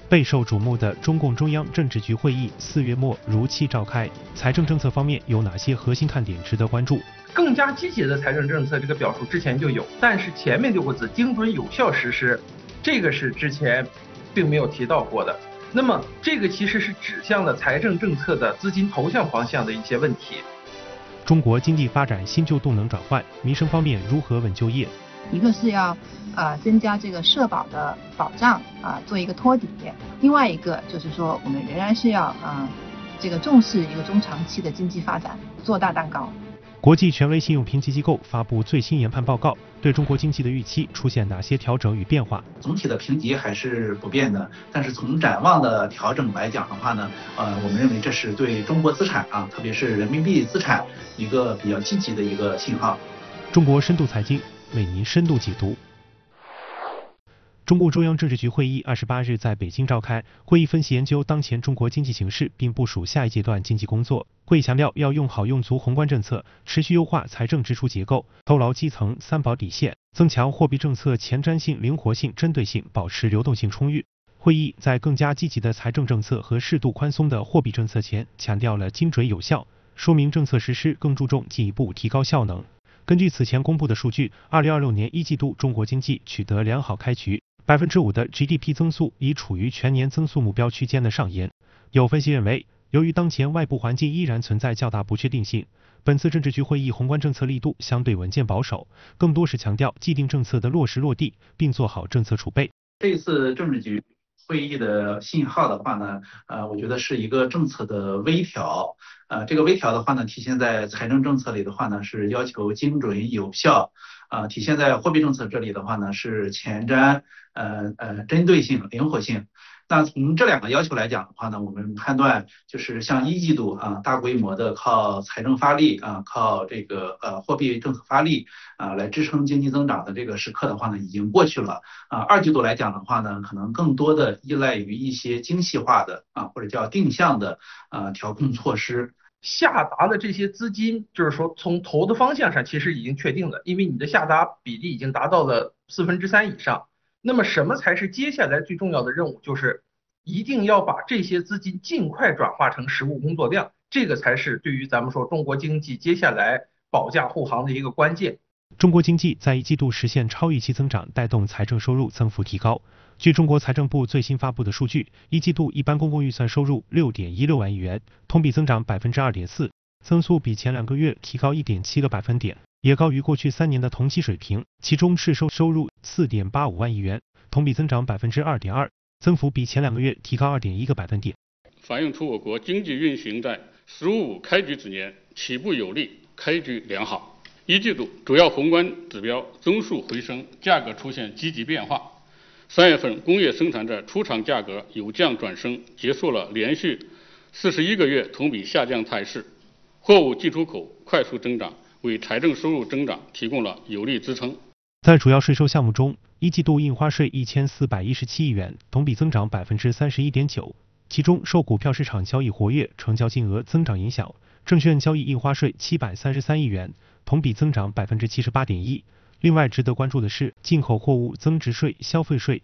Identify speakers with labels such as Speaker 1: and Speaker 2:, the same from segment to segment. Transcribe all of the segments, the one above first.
Speaker 1: 备受瞩目的中共中央政治局会议4月末如期召开，财政政策方面有哪些核心看点值得关注？
Speaker 2: 更加积极的财政政策这个表述之前就有，但是前面6个字精准有效实施，这个是之前并没有提到过的。那么这个其实是指向了财政政策的资金投向方向的一些问题。
Speaker 1: 中国经济发展新旧动能转换，民生方面如何稳就业？
Speaker 3: 一个是要增加这个社保的保障做一个托底，另外一个就是说我们仍然是要这个重视一个中长期的经济发展，做大蛋糕。
Speaker 1: 国际权威信用评级机构发布最新研判报告，对中国经济的预期出现哪些调整与变化？
Speaker 4: 总体的评级还是不变的，但是从展望的调整来讲的话呢，我们认为这是对中国资产特别是人民币资产一个比较积极的一个信号。
Speaker 1: 中国深度财经为您深度解读。中共中央政治局会议28日在北京召开，会议分析研究当前中国经济形势，并部署下一阶段经济工作。会议强调要用好用足宏观政策，持续优化财政支出结构，透牢基层三保底线，增强货币政策前瞻性、灵活性、针对性，保持流动性充裕。会议在更加积极的财政政策和适度宽松的货币政策前，强调了精准有效，说明政策实施更注重进一步提高效能。根据此前公布的数据，2026年1季度中国经济取得良好开局，5%的 GDP 增速已处于全年增速目标区间的上沿。有分析认为，由于当前外部环境依然存在较大不确定性，本次政治局会议宏观政策力度相对稳健保守，更多是强调既定政策的落实落地，并做好政策储备。
Speaker 4: 这次政治局会议的信号的话呢，我觉得是一个政策的微调。这个微调的话呢，体现在财政政策里的话呢，是要求精准有效。体现在货币政策这里的话呢，是前瞻、针对性、灵活性。那从这2个要求来讲的话呢，我们判断就是像1季度大规模的靠财政发力靠这个货币政策发力来支撑经济增长的这个时刻的话呢，已经过去了。2季度来讲的话呢，可能更多的依赖于一些精细化的或者叫定向的调控措施。
Speaker 2: 下达的这些资金，就是说从投的方向上其实已经确定了，因为你的下达比例已经达到了3/4以上。那么什么才是接下来最重要的任务？就是一定要把这些资金尽快转化成实物工作量，这个才是对于咱们说中国经济接下来保驾护航的一个关键。
Speaker 1: 中国经济在1季度实现超预期增长，带动财政收入增幅提高。据中国财政部最新发布的数据，1季度一般公共预算收入6.16万亿元，同比增长2.4%，增速比前2个月提高1.7个百分点，也高于过去3年的同期水平。其中市收入4.85万亿元，同比增长2.2%，增幅比前2个月提高2.1个百分点，
Speaker 5: 反映出我国经济运行在“十五五”开局之年起步有力，开局良好。1季度主要宏观指标增速回升，价格出现积极变化。3月份工业生产者出厂价格由降转升，结束了连续41个月同比下降态势。货物进出口快速增长，为财政收入增长提供了有力支撑。
Speaker 1: 在主要税收项目中，1季度印花税1417亿元，同比增长31.9%，其中受股票市场交易活跃、成交金额增长影响，证券交易印花税733亿元，同比增长78.1%。另外值得关注的是，进口货物增值税、消费税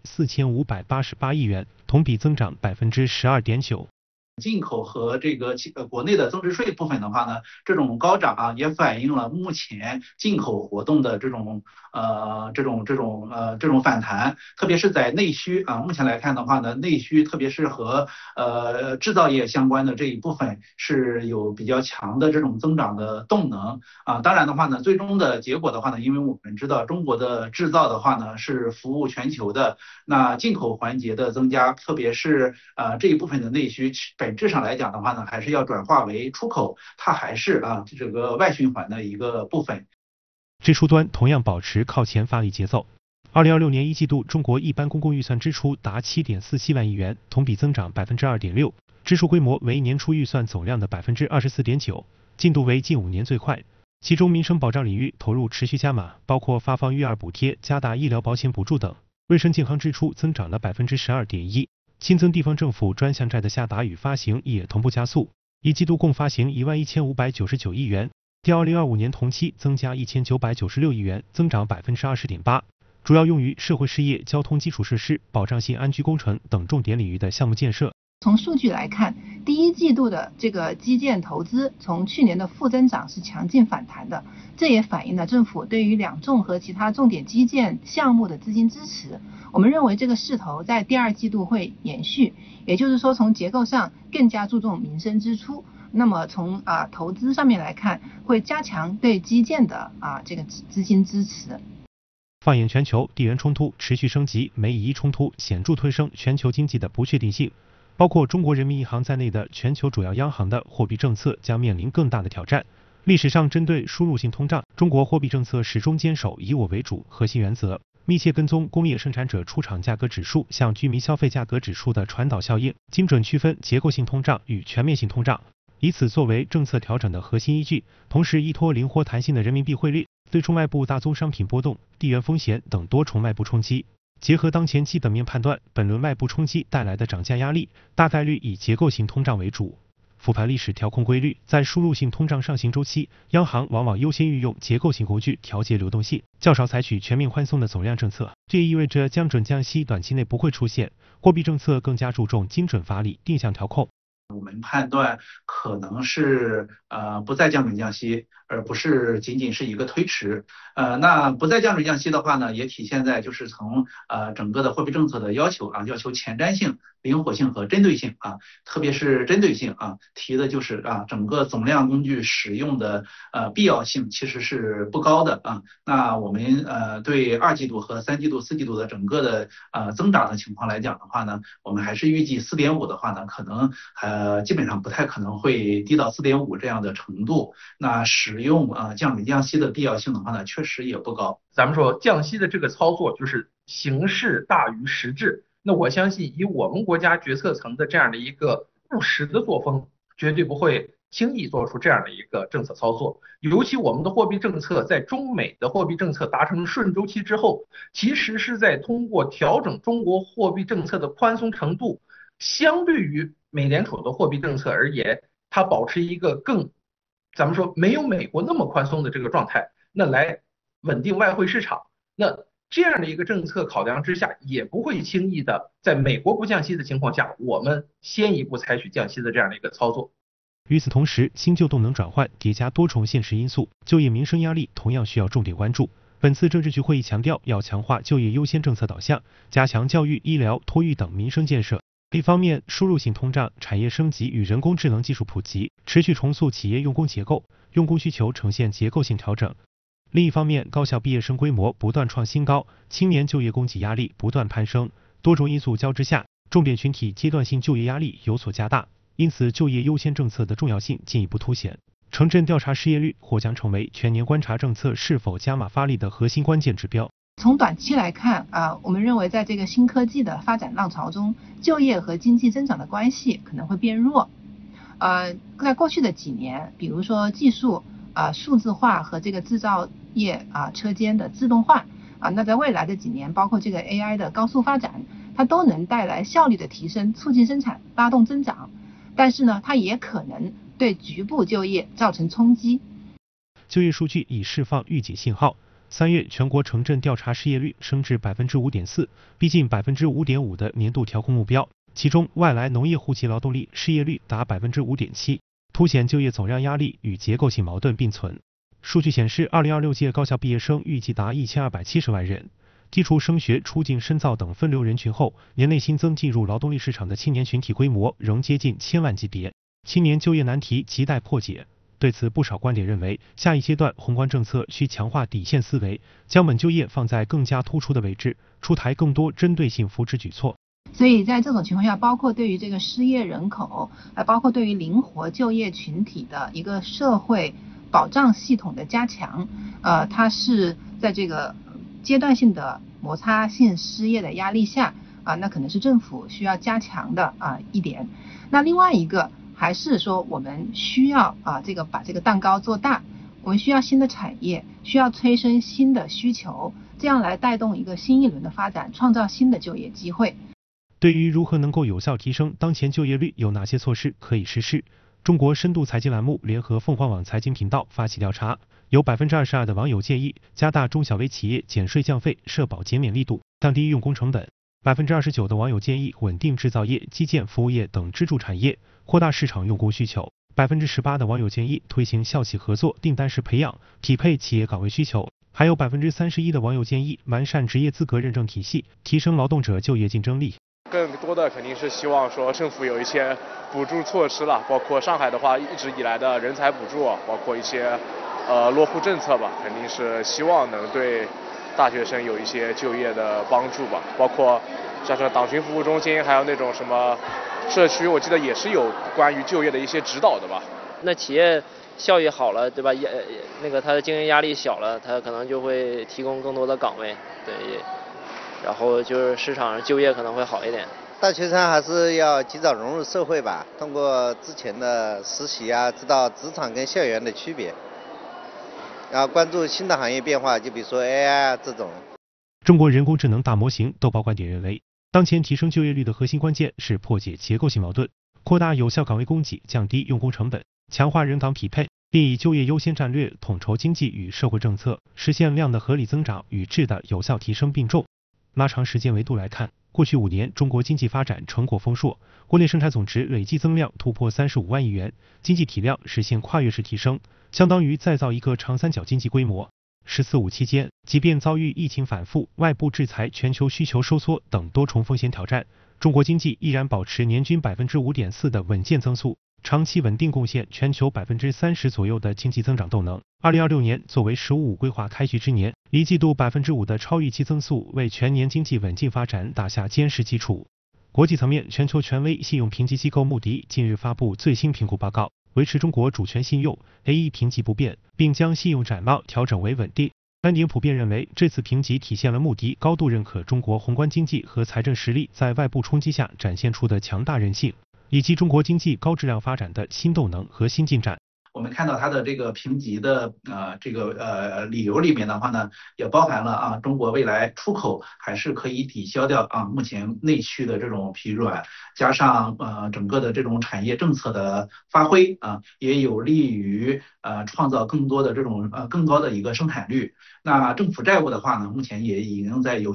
Speaker 1: 4588亿元，同比增长12.9%。
Speaker 4: 进口和这个国内的增值税部分的话呢，这种高涨也反映了目前进口活动的这种反弹，特别是在内需目前来看的话呢，内需特别是和制造业相关的这一部分是有比较强的这种增长的动能当然的话呢，最终的结果的话呢，因为我们知道中国的制造的话呢是服务全球的，那进口环节的增加，特别是这一部分的内需，本质上来讲的话呢，还是要转化为出口，它还是这个外循环的一个部分。
Speaker 1: 支出端同样保持靠前发力节奏。2026年1季度，中国一般公共预算支出达7.47万亿元，同比增长2.6%，支出规模为年初预算总量的24.9%，进度为近5年最快。其中民生保障领域投入持续加码，包括发放育儿补贴、加大医疗保险补助等。卫生健康支出增长了12.1%，新增地方政府专项债的下达与发行也同步加速，1季度共发行11599亿元，较2025年同期增加1996亿元，增长20.8%。 主要用于社会事业、交通基础设施、保障性安居工程等重点领域的项目建设。
Speaker 3: 从数据来看，第一季度的这个基建投资从去年的负增长是强劲反弹的，这也反映了政府对于两重和其他重点基建项目的资金支持。我们认为这个势头在第二季度会延续，也就是说从结构上更加注重民生支出。那么从投资上面来看，会加强对基建的这个资金支持。
Speaker 1: 放眼全球，地缘冲突持续升级，美以伊冲突显著推升全球经济的不确定性，包括中国人民银行在内的全球主要央行的货币政策将面临更大的挑战。历史上，针对输入性通胀，中国货币政策始终坚守以我为主核心原则，密切跟踪工业生产者出厂价格指数向居民消费价格指数的传导效应，精准区分结构性通胀与全面性通胀，以此作为政策调整的核心依据。同时，依托灵活弹性的人民币汇率，对冲外部大宗商品波动、地缘风险等多重外部冲击。结合当前基本面判断，本轮外部冲击带来的涨价压力，大概率以结构性通胀为主。复盘历史调控规律，在输入性通胀上行周期，央行往往优先运用结构性工具调节流动性，较少采取全面宽松的总量政策。这也意味着降准降息短期内不会出现，货币政策更加注重精准发力、定向调控。
Speaker 4: 我们判断可能是不再降准降息，而不是仅仅是一个推迟。那不再降准降息的话呢，也体现在就是从整个的货币政策的要求要求前瞻性、灵活性和针对性特别是针对性提的就是整个总量工具使用的必要性其实是不高的那我们对二季度和三季度、四季度的整个的增长的情况来讲的话呢，我们还是预计4.5的话呢，可能基本上不太可能会低到4.5这样的程度。那使用降准降息的必要性的话呢，确实也不高。
Speaker 2: 咱们说降息的这个操作就是形式大于实质。那我相信以我们国家决策层的这样的一个务实的作风，绝对不会轻易做出这样的一个政策操作。尤其我们的货币政策在中美的货币政策达成顺周期之后，其实是在通过调整中国货币政策的宽松程度，相对于美联储的货币政策而言，它保持一个咱们说没有美国那么宽松的这个状态，那来稳定外汇市场。那这样的一个政策考量之下，也不会轻易的在美国不降息的情况下，我们先一步采取降息的这样的一个操作。
Speaker 1: 与此同时，新旧动能转换叠加多重现实因素，就业民生压力同样需要重点关注。本次政治局会议强调，要强化就业优先政策导向，加强教育、医疗、托育等民生建设。一方面，输入性通胀、产业升级与人工智能技术普及，持续重塑企业用工结构，用工需求呈现结构性调整。另一方面，高校毕业生规模不断创新高，青年就业供给压力不断攀升，多种因素交织下，重点群体阶段性就业压力有所加大，因此就业优先政策的重要性进一步凸显。城镇调查失业率或将成为全年观察政策是否加码发力的核心关键指标。
Speaker 3: 从短期来看我们认为在这个新科技的发展浪潮中，就业和经济增长的关系可能会变弱。在过去的几年，比如说技术数字化和这个制造业车间的自动化那在未来的几年，包括这个 AI 的高速发展，它都能带来效率的提升，促进生产，拉动增长。但是呢，它也可能对局部就业造成冲击。
Speaker 1: 就业数据已释放预警信号。3月全国城镇调查失业率升至 5.4%， 逼近 5.5% 的年度调控目标。其中，外来农业户籍劳动力失业率达 5.7%， 凸显就业总量压力与结构性矛盾并存。数据显示，2026届高校毕业生预计达1270万人。剔除升学、出境深造等分流人群后，年内新增进入劳动力市场的青年群体规模仍接近1000万级别，青年就业难题亟待破解。对此，不少观点认为，下一阶段宏观政策需强化底线思维，将稳就业放在更加突出的位置，出台更多针对性扶持举措。
Speaker 3: 所以在这种情况下，包括对于这个失业人口，包括对于灵活就业群体的一个社会保障系统的加强，它是在这个阶段性的摩擦性失业的压力下那可能是政府需要加强的一点。那另外一个还是说我们需要把这个蛋糕做大，我们需要新的产业，需要催生新的需求，这样来带动一个新一轮的发展，创造新的就业机会。
Speaker 1: 对于如何能够有效提升当前就业率，有哪些措施可以实施？ 中国深度财经栏目联合凤凰网财经频道发起调查，有22%的网友建议加大中小微企业减税降费、社保减免力度，降低用工成本。29%的网友建议稳定制造业、基建、服务业等支柱产业，扩大市场用工需求。18%的网友建议推行校企合作、订单式培养，匹配企业岗位需求。还有31%的网友建议完善职业资格认证体系，提升劳动者就业竞争力。
Speaker 6: 更多的肯定是希望说政府有一些补助措施了，包括上海的话一直以来的人才补助，包括一些落户政策吧，肯定是希望能对大学生有一些就业的帮助吧，包括像是党群服务中心，还有那种什么社区，我记得也是有关于就业的一些指导的吧。
Speaker 7: 那企业效益好了，对吧？那个它的经营压力小了，它可能就会提供更多的岗位，对。然后就是市场上就业可能会好一点。
Speaker 8: 大学生还是要及早融入社会吧，通过之前的实习啊，知道职场跟校园的区别，然后关注新的行业变化，就比如说 AI 啊这种。
Speaker 1: 中国人工智能大模型豆包观点认为，当前提升就业率的核心关键是破解结构性矛盾，扩大有效岗位供给，降低用工成本，强化人岗匹配，并以就业优先战略统筹经济与社会政策，实现量的合理增长与质的有效提升并重。拉长时间维度来看，过去5年中国经济发展成果丰硕，国内生产总值累计增量突破35万亿元，经济体量实现跨越式提升，相当于再造一个长三角经济规模。“14·5”期间，即便遭遇疫情反复、外部制裁、全球需求收缩等多重风险挑战，中国经济依然保持年均5.4%的稳健增速，长期稳定贡献全球30%左右的经济增长动能。2026年作为“十五五”规划开局之年，一季度5%的超预期增速为全年经济稳健发展打下坚实基础。国际层面，全球权威信用评级机构穆迪近日发布最新评估报告，维持中国主权信用 A1 评级不变，并将信用展望调整为稳定。观点普遍认为，这次评级体现了穆迪高度认可中国宏观经济和财政实力在外部冲击下展现出的强大韧性，以及中国经济高质量发展的新动能和新进展。
Speaker 4: 我们看到它的这个评级的理由里面的话呢，也包含了中国未来出口还是可以抵消掉目前内需的这种疲软，加上整个的这种产业政策的发挥也有利于创造更多的这种更高的一个生产率。那政府债务的话呢，目前也已经在有